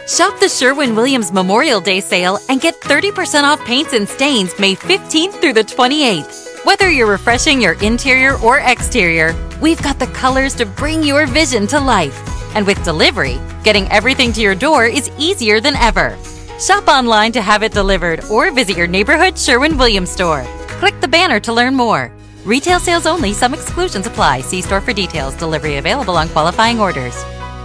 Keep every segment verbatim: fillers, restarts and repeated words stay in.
Shop the Sherwin-Williams Memorial Day sale and get thirty percent off paints and stains May fifteenth through the twenty-eighth. Whether you're refreshing your interior or exterior, we've got the colors to bring your vision to life. And with delivery, getting everything to your door is easier than ever. Shop online to have it delivered or visit your neighborhood Sherwin-Williams store. Click the banner to learn more. Retail sales only. Some exclusions apply. See store for details. Delivery available on qualifying orders.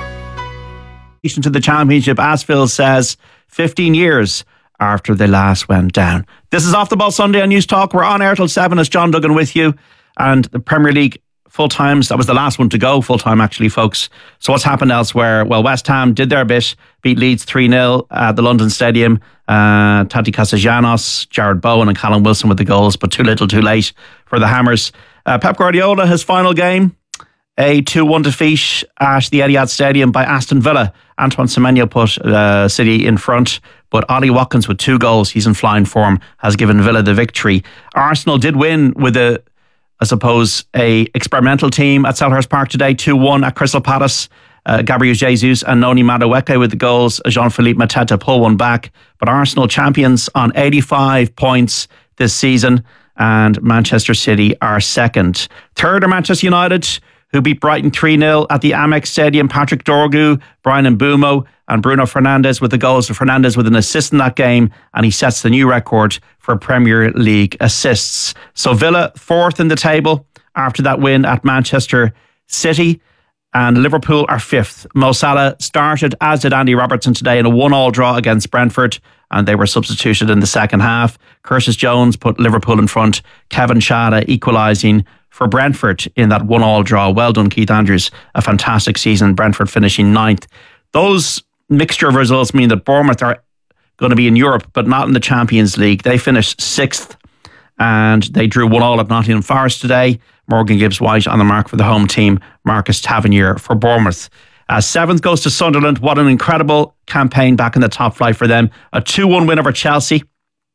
To the championship, Asfield says fifteen years after they last went down. This is Off the Ball Sunday on News Talk. We're on air till seven. It's John Duggan with you. And the Premier League full times, that was the last one to go full time actually, folks. So what's happened elsewhere? Well, West Ham did their bit, beat Leeds three nil at the London Stadium. Uh, Tati Castellanos, Jared Bowen and Callum Wilson with the goals, but too little too late for the Hammers. Uh, Pep Guardiola, his final game, a two one defeat at the Etihad Stadium by Aston Villa. Antoine Semenyo put uh, City in front, but Ollie Watkins with two goals, he's in flying form, has given Villa the victory. Arsenal did win with a, I suppose, a experimental team at Selhurst Park today, two one at Crystal Palace. Uh, Gabriel Jesus and Noni Madueke with the goals. Jean-Philippe Mateta pull one back. But Arsenal champions on eighty-five points this season, and Manchester City are second. Third are Manchester United, who beat Brighton three nil at the Amex Stadium. Patrick Dorgu, Brian Mbeumo and Bruno Fernandes with the goals. Fernandes with an assist in that game, and he sets the new record for Premier League assists. So Villa fourth in the table after that win at Manchester City, and Liverpool are fifth. Mo Salah started, as did Andy Robertson today, in a one-all draw against Brentford, and they were substituted in the second half. Curtis Jones put Liverpool in front. Kevin Schade equalising for Brentford in that one-all draw. Well done, Keith Andrews. A fantastic season. Brentford finishing ninth. Those mixture of results mean that Bournemouth are going to be in Europe, but not in the Champions League. They finished sixth, and they drew one-all at Nottingham Forest today. Morgan Gibbs-White on the mark for the home team. Marcus Tavernier for Bournemouth. Uh, seventh goes to Sunderland. What an incredible campaign back in the top flight for them. A two one win over Chelsea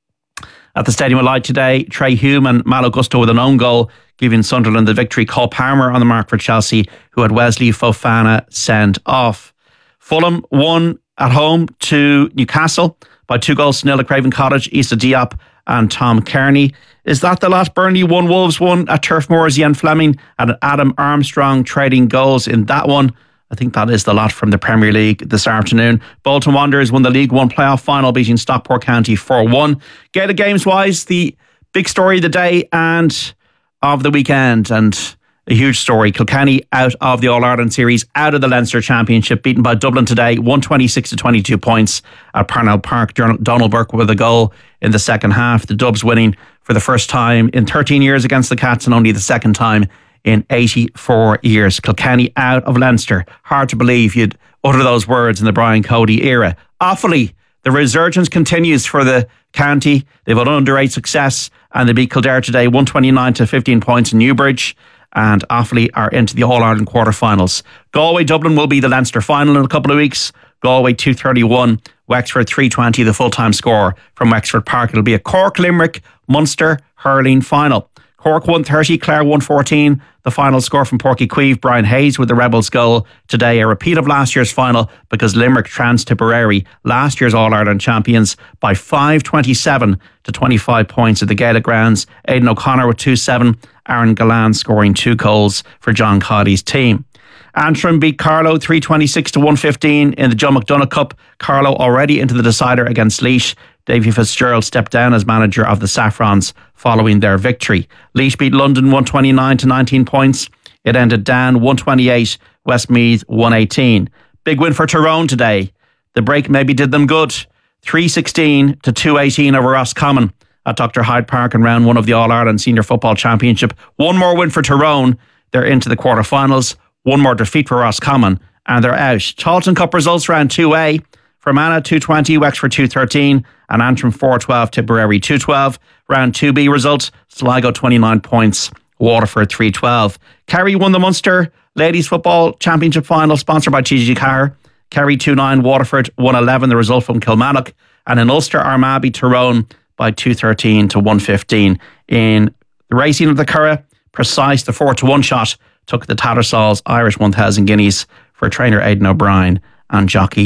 at the Stadium of Light today. Trey Hume and Malo Gusto with an own goal, giving Sunderland the victory. Cole Palmer on the mark for Chelsea, who had Wesley Fofana sent off. Fulham won at home to Newcastle by two goals to nil at Craven Cottage. Issa Diop and Tom Kearney. Is that the lot? Burnley won, Wolves won at Turf Moor's. Ian Fleming and Adam Armstrong trading goals in that one. I think that is the lot from the Premier League this afternoon. Bolton Wanderers won the League One playoff final, beating Stockport County four one. Gaelic games-wise, the big story of the day and of the weekend, and a huge story. Kilkenny out of the All-Ireland Series, out of the Leinster Championship, beaten by Dublin today, one twenty-six to twenty-two points at Parnell Park. Donald Burke with a goal in the second half. The Dubs winning for the first time in thirteen years against the Cats, and only the second time in eighty-four years. Kilkenny out of Leinster. Hard to believe you'd utter those words in the Brian Cody era. Offaly, the resurgence continues for the county. They've had under eight success, and they beat Kildare today, one twenty-nine to fifteen points in Newbridge. And Offaly are into the All-Ireland quarterfinals. Galway Dublin will be the Leinster final in a couple of weeks. Galway two thirty-one, Wexford three twenty, the full-time score from Wexford Park. It'll be a Cork Limerick Munster hurling final. Cork one thirty, Clare one fourteen. The final score from Porky Queeve. Brian Hayes with the Rebels goal today. A repeat of last year's final, because Limerick trounced Tipperary, last year's All-Ireland champions, by five twenty-seven to twenty-five points at the Gaelic grounds. Aidan O'Connor with two seven. Aaron Gallan scoring two goals for John Coddy's team. Antrim beat Carlow three twenty-six to one fifteen in the Joe McDonagh Cup. Carlow already into the decider against Laois. Davy Fitzgerald stepped down as manager of the Saffrons following their victory. Laois beat London one twenty-nine to nineteen points. It ended down one twenty-eight, Westmeath one eighteen. Big win for Tyrone today. The break maybe did them good. three sixteen to two eighteen over Roscommon at Doctor Hyde Park in round one of the All-Ireland Senior Football Championship. One more win for Tyrone. They're into the quarterfinals. One more defeat for Roscommon, and they're out. Taunton Cup results round two A. Fermanagh two twenty, Wexford two thirteen, and Antrim four twelve, Tipperary two twelve. Round two B results, Sligo twenty-nine points, Waterford three twelve. Kerry won the Munster Ladies Football Championship final, sponsored by T G Carr. Kerry two nine, Waterford one eleven, the result from Kilmallock. And in Ulster, Armagh beat Tyrone by two thirteen to one fifteen. In the racing of the Curragh, Precise, the four to one shot, took the Tattersalls Irish one thousand guineas for trainer Aidan O'Brien and jockey